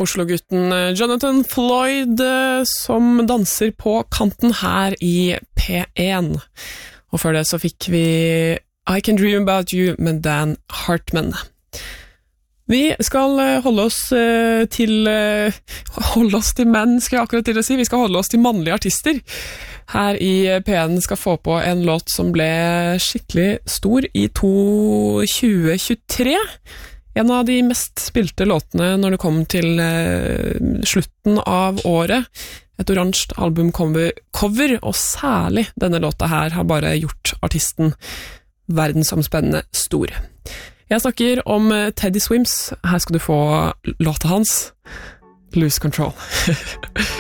Oslo-gutten Jonathan Floyd som danser på kanten her i P1. Og før det så fikk vi I Can Dream About You med Dan Hartman. Vi skal holde oss til menn, skal jeg akkurat til å si. Vi skal holde oss til mannlige artister. Her i P1 skal få på en låt som ble skikkelig stor i 2023. En av de mest spilte låtene når det kom til slutten av året. Et oransje albumcover, og særlig denne låta her har bare gjort artisten verdensomspennende stor. Jeg snakker om Teddy Swims. Her skal du få låta hans, Lose Control.